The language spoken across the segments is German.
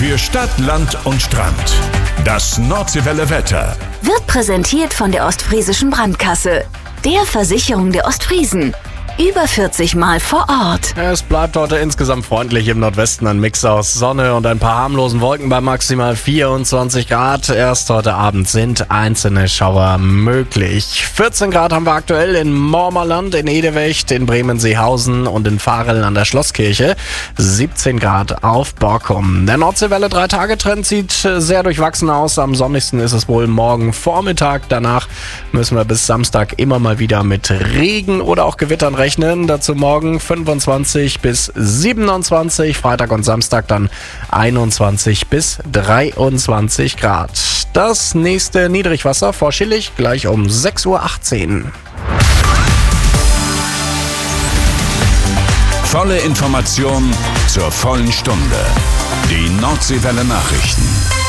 Für Stadt, Land und Strand. Das Nordseewelle Wetter wird präsentiert von der Ostfriesischen Brandkasse, der Versicherung der Ostfriesen. Über 40 Mal vor Ort. Es bleibt heute insgesamt freundlich im Nordwesten. Ein Mix aus Sonne und ein paar harmlosen Wolken bei maximal 24 Grad. Erst heute Abend sind einzelne Schauer möglich. 14 Grad haben wir aktuell in Mormerland, in Edewecht, in Bremen-Seehausen und in Vareln an der Schlosskirche. 17 Grad auf Borkum. Der Nordseewelle 3-Tage-Trend sieht sehr durchwachsen aus. Am sonnigsten ist es wohl morgen Vormittag. Danach müssen wir bis Samstag immer mal wieder mit Regen oder auch Gewittern rechnen. Dazu morgen 25 bis 27, Freitag und Samstag dann 21 bis 23 Grad. Das nächste Niedrigwasser vor Schillig gleich um 6:18 Uhr. Volle Information zur vollen Stunde. Die Nordseewelle Nachrichten.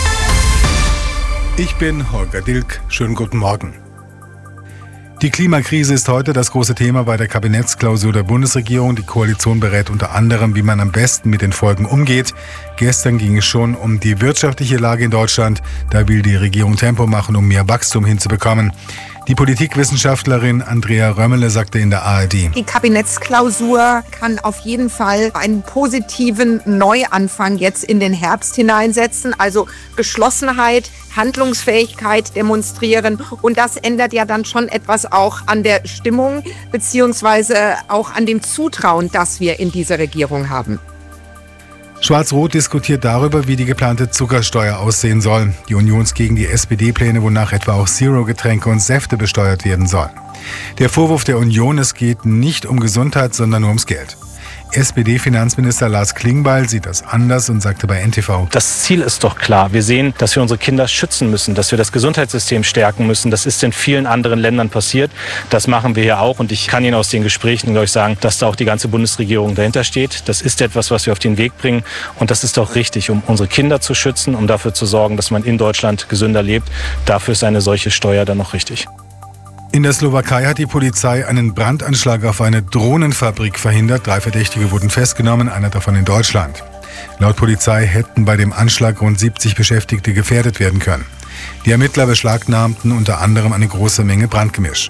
Ich bin Holger Dilk. Schönen guten Morgen. Die Klimakrise ist heute das große Thema bei der Kabinettsklausur der Bundesregierung. Die Koalition berät unter anderem, wie man am besten mit den Folgen umgeht. Gestern ging es schon um die wirtschaftliche Lage in Deutschland. Da will die Regierung Tempo machen, um mehr Wachstum hinzubekommen. Die Politikwissenschaftlerin Andrea Römmele sagte in der ARD: Die Kabinettsklausur kann auf jeden Fall einen positiven Neuanfang jetzt in den Herbst hineinsetzen. Also Geschlossenheit, Handlungsfähigkeit demonstrieren. Und das ändert ja dann schon etwas auch an der Stimmung beziehungsweise auch an dem Zutrauen, das wir in dieser Regierung haben. Schwarz-Rot diskutiert darüber, wie die geplante Zuckersteuer aussehen soll. Die Union ist gegen die SPD-Pläne, wonach etwa auch Zero-Getränke und Säfte besteuert werden sollen. Der Vorwurf der Union, es geht nicht um Gesundheit, sondern nur ums Geld. SPD-Finanzminister Lars Klingbeil sieht das anders und sagte bei NTV: Das Ziel ist doch klar. Wir sehen, dass wir unsere Kinder schützen müssen, dass wir das Gesundheitssystem stärken müssen. Das ist in vielen anderen Ländern passiert. Das machen wir hier auch. Und ich kann Ihnen aus den Gesprächen, glaube ich, sagen, dass da auch die ganze Bundesregierung dahinter steht. Das ist etwas, was wir auf den Weg bringen. Und das ist auch richtig, um unsere Kinder zu schützen, um dafür zu sorgen, dass man in Deutschland gesünder lebt. Dafür ist eine solche Steuer dann noch richtig. In der Slowakei hat die Polizei einen Brandanschlag auf eine Drohnenfabrik verhindert. 3 Verdächtige wurden festgenommen, einer davon in Deutschland. Laut Polizei hätten bei dem Anschlag rund 70 Beschäftigte gefährdet werden können. Die Ermittler beschlagnahmten unter anderem eine große Menge Brandgemisch.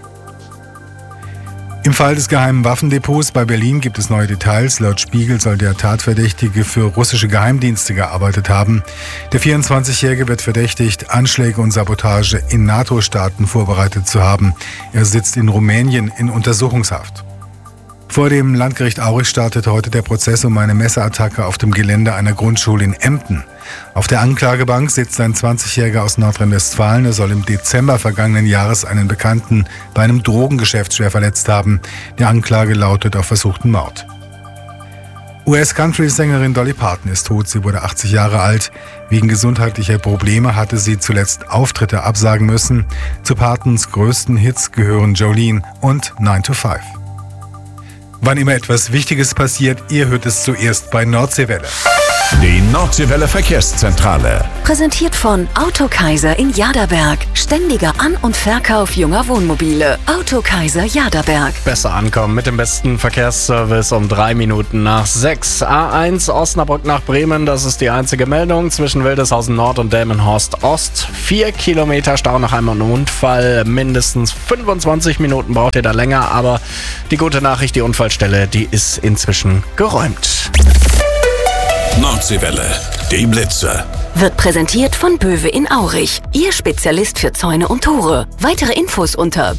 Im Fall des geheimen Waffendepots bei Berlin gibt es neue Details. Laut Spiegel soll der Tatverdächtige für russische Geheimdienste gearbeitet haben. Der 24-Jährige wird verdächtigt, Anschläge und Sabotage in NATO-Staaten vorbereitet zu haben. Er sitzt in Rumänien in Untersuchungshaft. Vor dem Landgericht Aurich startet heute der Prozess um eine Messerattacke auf dem Gelände einer Grundschule in Emden. Auf der Anklagebank sitzt ein 20-Jähriger aus Nordrhein-Westfalen. Er soll im Dezember vergangenen Jahres einen Bekannten bei einem Drogengeschäft schwer verletzt haben. Die Anklage lautet auf versuchten Mord. US-Country-Sängerin Dolly Parton ist tot. Sie wurde 80 Jahre alt. Wegen gesundheitlicher Probleme hatte sie zuletzt Auftritte absagen müssen. Zu Partons größten Hits gehören Jolene und 9 to 5. Wann immer etwas Wichtiges passiert, ihr hört es zuerst bei Nordseewelle. Die Nordseewelle Verkehrszentrale. Präsentiert von Autokaiser in Jaderberg. Ständiger An- und Verkauf junger Wohnmobile. Autokaiser Jaderberg. Besser ankommen mit dem besten Verkehrsservice um 3 Minuten nach 6. A1 Osnabrück nach Bremen, das ist die einzige Meldung. Zwischen Wildeshausen Nord und Delmenhorst Ost. 4 Kilometer Stau nach einem Unfall. Mindestens 25 Minuten braucht ihr da länger. Aber die gute Nachricht, die Unfallstelle, die ist inzwischen geräumt. Nordseewelle, die Blitze. Wird präsentiert von Böwe in Aurich. Ihr Spezialist für Zäune und Tore. Weitere Infos unter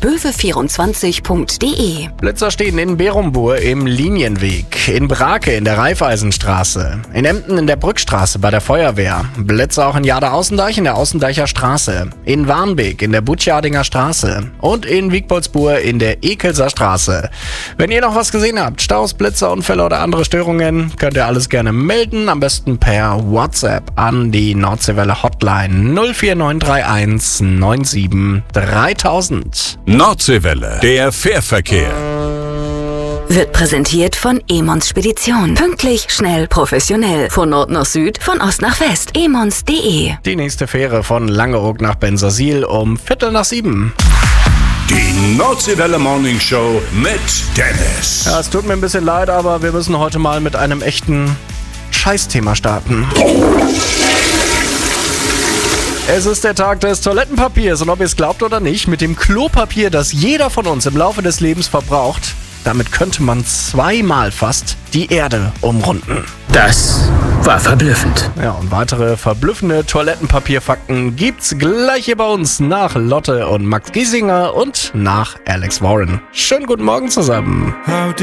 böwe24.de. Blitzer stehen in Berumbur im Linienweg, in Brake in der Raiffeisenstraße, in Emden in der Brückstraße bei der Feuerwehr, Blitzer auch in Jade-Außendeich in der Außendeicher Straße, in Warnbeek in der Butschardinger Straße und in Wiegboldsbur in der Ekelser Straße. Wenn ihr noch was gesehen habt, Staus, Blitzer, Unfälle oder andere Störungen, könnt ihr alles gerne melden, am besten per WhatsApp an die Nordseewelle Hotline 04931 97 3000. Nordseewelle, der Fährverkehr. Wird präsentiert von Emons Spedition. Pünktlich, schnell, professionell. Von Nord nach Süd, von Ost nach West. emons.de. Die nächste Fähre von Langeoog nach Bensersiel um 6:15. Die Nordseewelle Morning Show mit Dennis. Ja, es tut mir ein bisschen leid, aber wir müssen heute mal mit einem echten Scheißthema starten. Es ist der Tag des Toilettenpapiers und ob ihr es glaubt oder nicht, mit dem Klopapier, das jeder von uns im Laufe des Lebens verbraucht, damit könnte man 2-mal fast die Erde umrunden. Das war verblüffend. Ja, und weitere verblüffende Toilettenpapierfakten gibt's gleich hier bei uns nach Lotte und Max Giesinger und nach Alex Warren. Schönen guten Morgen zusammen.